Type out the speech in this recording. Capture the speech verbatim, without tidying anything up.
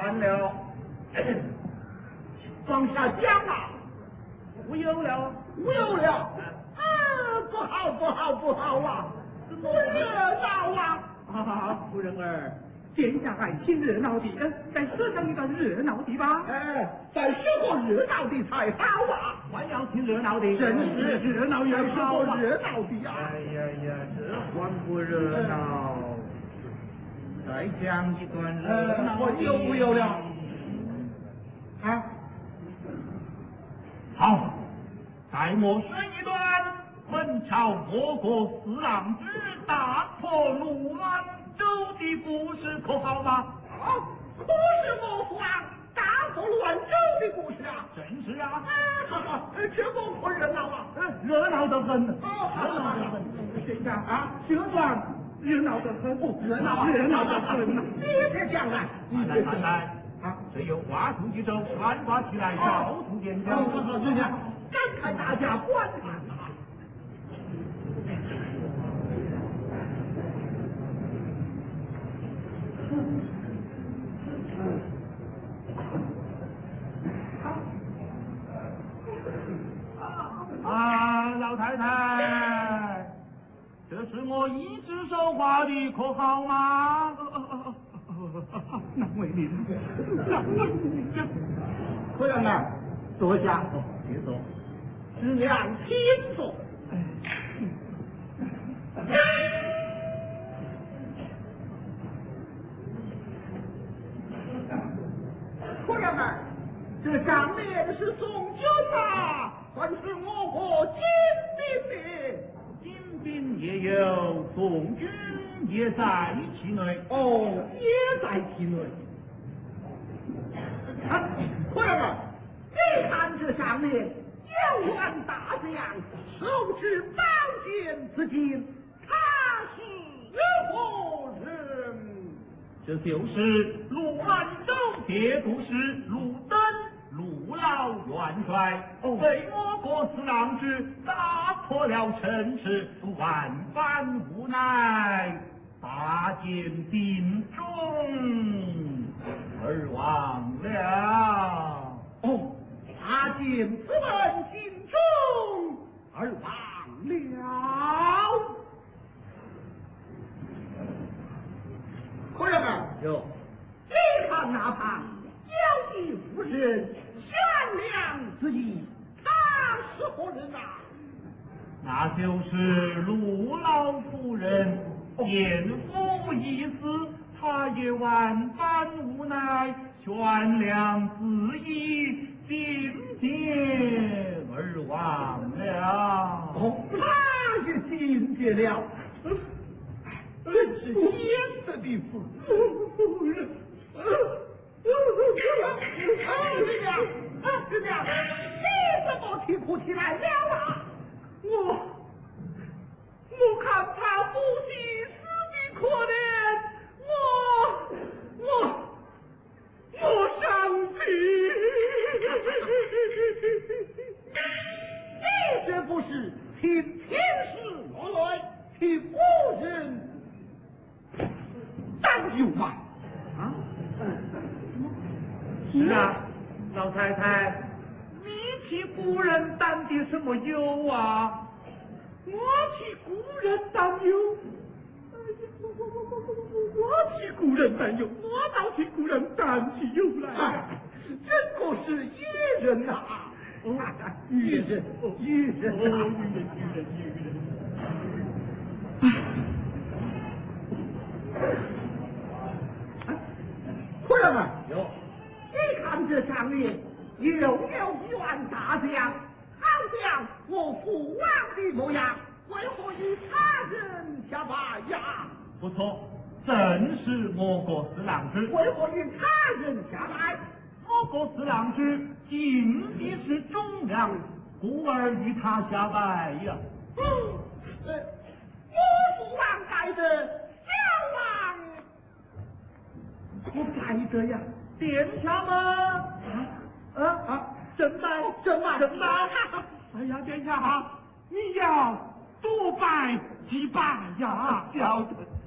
完了。 往下讲啊， 无有了， 无有了。啊，不好不好不好啊！不热闹啊！ 啊，夫人儿，殿下爱听热闹的，呃，再设上一个热闹的吧。 哎，再说个热闹的才好啊！ 还要听热闹的， 真是热闹也好啊。 热闹的呀！ 哎呀呀，这还不热闹？再讲一段热闹的。 我有不有了？啊， 好，待我说一段本朝我国四郎之大破卢安州的故事，可好吗？ 好，可是我皇大破乱州的故事啊！ 正是啊， 哈哈，这个可热闹啊！ 热闹得很， 哦， 热闹得很。殿下啊， 这段热闹得很， 热闹啊， 热闹得很呐！ 你别讲了， 来来来来，啊，谁有话出去走，传话起来，少出点讲。 好好好，殿下，赶快大家观看啊！ 啊，老太太，这是我一直说话的，可好吗？难为你了，难为你了。 夫人儿，坐下。 哦，别走。 质量清楚。夫人儿，这上面是宋军啊，还是我国金兵的？ 金兵也有，宋军也在其内。 哦，也在其内。啊，夫人儿，你看这上面有员大将，手持宝剑自尽，他是何人？ 这就是陆安州节度使陆登、陆老元帅，为我国四郎之打破了城池，万般无奈，大剑尽忠而亡了。 哦，大剑此本尽忠而亡了。夫人儿， 有， 你看那旁有一妇人，悬梁之意，他是何人啊？ 那就是陆老夫人，奸夫已死，她也万般无奈，悬梁自缢，进阶而亡了。 哦，他也进阶了。真是贤德的夫人。师娘，师娘，你怎么啼哭起来了啊？ 我，我看他夫妻死的可怜，我，我，我伤心。 你这不是替天师落泪，替夫人担忧吗？ 啊？是啊，老太太，你替夫人担的什么忧啊？我替夫人担忧。我替夫人担忧，我倒替夫人担起忧来。 真个是愚人呐！愚人，愚人，愚人，愚人，愚人。夫人们， 有， 你看这上面又有员大将，好像我父王的模样，为何以他人下拜呀？ 不错，正是我国四郎之。 为何以他人下拜？ 我国四郎之尽的是忠良，故而与他下拜呀。 嗯，呃，我父王盖的，小王。我拜得呀， 殿下们，啊啊啊！正拜， 正拜， 正拜！哎呀，殿下哈，你要多拜几拜呀！ 晓得。